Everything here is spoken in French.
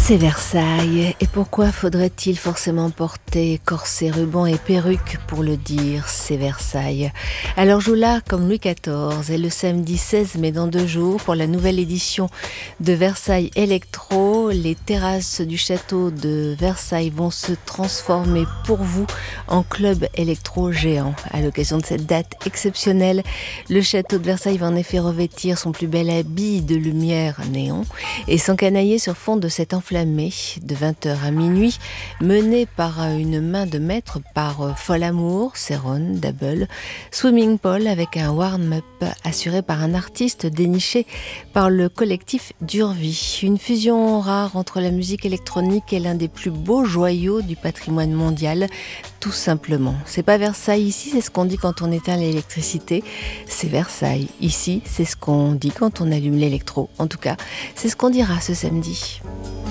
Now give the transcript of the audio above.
C'est Versailles, et pourquoi faudrait-il forcément porter corset, ruban et perruque pour le dire? C'est Versailles. Alors joue là comme Louis XIV, et le samedi 16 mai dans 2 jours, pour la nouvelle édition de Versailles Electro, les terrasses du château de Versailles vont se transformer pour vous en club électro géant. À l'occasion de cette date exceptionnelle, le château de Versailles va en effet revêtir son plus bel habit de lumière néon et s'encanailler sur fond de cette enflammée de 20h à minuit, menée par une main de maître par Folamour, Céron, Double, Swimming Pool avec un warm-up assuré par un artiste déniché par le collectif Durvi. Une fusion rare entre la musique électronique et l'un des plus beaux joyaux du patrimoine mondial, tout simplement. C'est pas Versailles ici, c'est ce qu'on dit quand on éteint l'électricité. C'est Versailles ici, c'est ce qu'on dit quand on allume l'électro. En tout cas, c'est ce qu'on dira ce samedi.